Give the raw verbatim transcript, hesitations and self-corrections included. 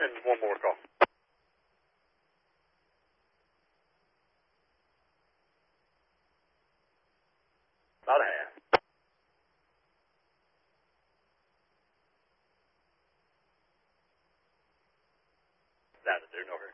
And one more call. About a half. Down to zero, no hurry.